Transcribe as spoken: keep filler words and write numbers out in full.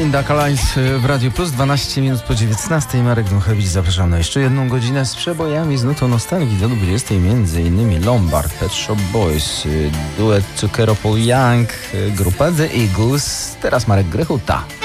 Linda Kalajs w Radiu Plus, dwanaście minut po dziewiętnastej. Marek Dmuchewicz, zapraszam na jeszcze jedną godzinę z przebojami z nutą nostalgii do dwudziestej. Między innymi Lombard, Pet Shop Boys, duet Cukero Paul Young, grupa The Eagles. Teraz Marek Grechuta.